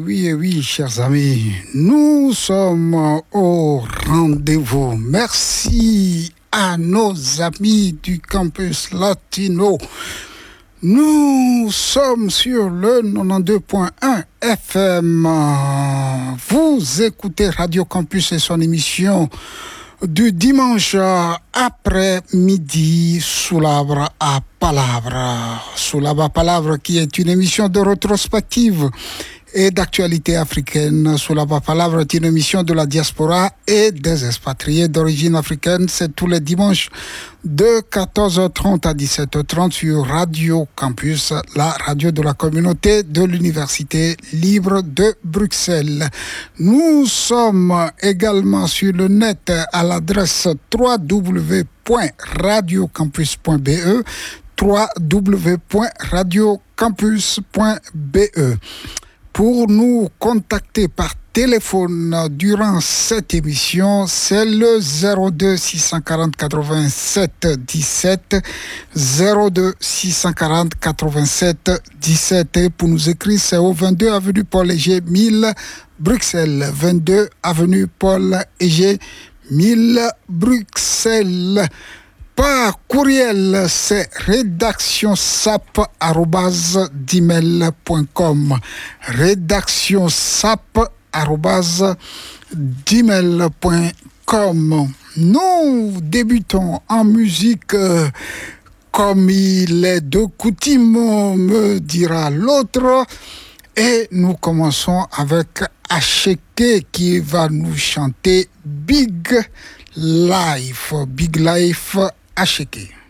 oui, chers amis, nous sommes au rendez-vous. Merci à nos amis du campus latino. Nous sommes sur le 92.1 FM. Vous écoutez Radio Campus et son émission du dimanche après-midi sous l'arbre à Palavre. Sous l'arbre à Palavre qui est une émission de rétrospective et d'actualité africaine. Sous l'arbre à Palavre est une émission de la diaspora et des expatriés d'origine africaine. C'est tous les dimanches de 14h30 à 17h30 sur Radio Campus, la radio de la communauté de l'Université libre de Bruxelles. Nous sommes également sur le net à l'adresse www.radiocampus.be www.radiocampus.be. Pour nous contacter par téléphone durant cette émission, c'est le 02 640 87 17 02 640 87 17 et pour nous écrire c'est au 22 avenue Paul Léger 1000 Bruxelles, 22 avenue Paul Léger 1000 Bruxelles. Par courriel, c'est rédactionsap@gmail.com. rédactionsap@gmail.com. Nous débutons en musique comme il est de coutume, me dira l'autre. Et nous commençons avec Asheke qui va nous chanter Big Life. Big Life Asheke.